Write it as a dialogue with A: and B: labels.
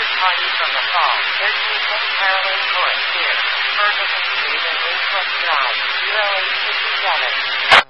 A: call you from the phone. 13 West Caroline Court, here. Ferguson Street and Winthrop Drive, 0857.